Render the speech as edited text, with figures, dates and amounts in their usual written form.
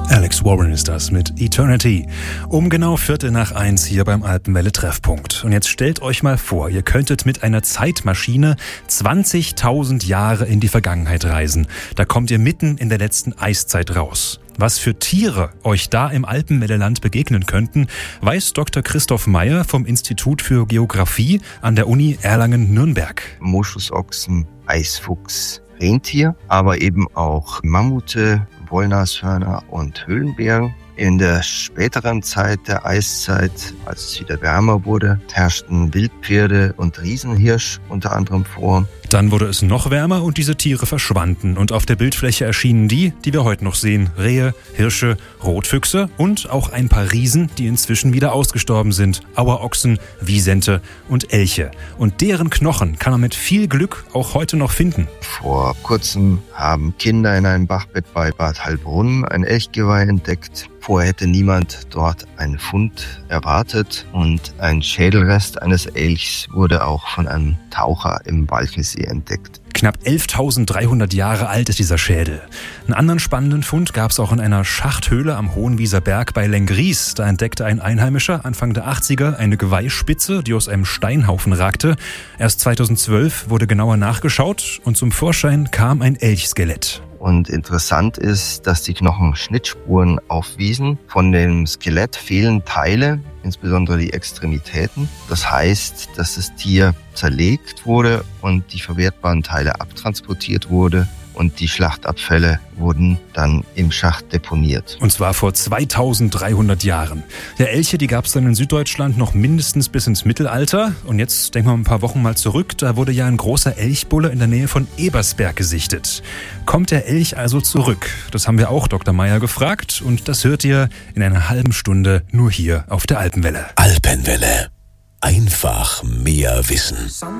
Alex Warren ist das mit Eternity. Um genau 1:45 hier beim Alpenwelle Treffpunkt. Und jetzt stellt euch mal vor, ihr könntet mit einer Zeitmaschine 20.000 Jahre in die Vergangenheit reisen. Da kommt ihr mitten in der letzten Eiszeit raus. Was für Tiere euch da im Alpenwelleland begegnen könnten, weiß Dr. Christoph Meyer vom Institut für Geographie an der Uni Erlangen-Nürnberg. Moschusochsen, Eisfuchs, Rentier, aber eben auch Mammute, Wollnashörner und Höhlenbären. In der späteren Zeit der Eiszeit, als es wieder wärmer wurde, herrschten Wildpferde und Riesenhirsch unter anderem vor. Dann wurde es noch wärmer und diese Tiere verschwanden. Und auf der Bildfläche erschienen die wir heute noch sehen. Rehe, Hirsche, Rotfüchse und auch ein paar Riesen, die inzwischen wieder ausgestorben sind. Auerochsen, Wisente und Elche. Und deren Knochen kann man mit viel Glück auch heute noch finden. Vor kurzem haben Kinder in einem Bachbett bei Bad Heilbrunn ein Elchgeweih entdeckt. Vorher hätte niemand dort einen Fund erwartet und ein Schädelrest eines Elchs wurde auch von einem Taucher im Walchensee entdeckt. Knapp 11.300 Jahre alt ist dieser Schädel. Einen anderen spannenden Fund gab es auch in einer Schachthöhle am Hohenwieser Berg bei Lenggries. Da entdeckte ein Einheimischer Anfang der 80er eine Geweihspitze, die aus einem Steinhaufen ragte. Erst 2012 wurde genauer nachgeschaut und zum Vorschein kam ein Elchskelett. Und interessant ist, dass die Knochen Schnittspuren aufwiesen. Von dem Skelett fehlen Teile, insbesondere die Extremitäten. Das heißt, dass das Tier zerlegt wurde und die verwertbaren Teile abtransportiert wurde. Und die Schlachtabfälle wurden dann im Schacht deponiert. Und zwar vor 2300 Jahren. Ja, Elche, die gab es dann in Süddeutschland noch mindestens bis ins Mittelalter. Und jetzt denken wir ein paar Wochen mal zurück. Da wurde ja ein großer Elchbulle in der Nähe von Ebersberg gesichtet. Kommt der Elch also zurück? Das haben wir auch Dr. Meyer gefragt. Und das hört ihr in einer halben Stunde nur hier auf der Alpenwelle. Alpenwelle. Einfach mehr Wissen.